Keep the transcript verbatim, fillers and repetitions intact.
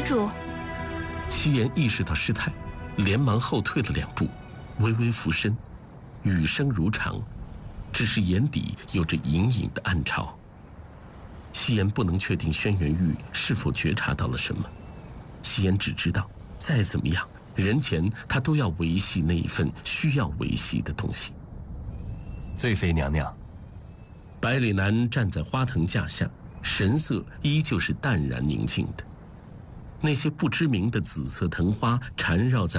主。 夕颜意识到失态，连忙后退了两步，微微俯身，语声如常，只是眼底有着隐隐的暗潮。夕颜不能确定轩辕玉是否觉察到了什么，夕颜只知道，再怎么样，人前他都要维系那一份需要维系的东西。 醉妃娘娘。 百里南站在花藤架下，神色依旧是淡然宁静的。那些不知名的紫色藤花缠绕在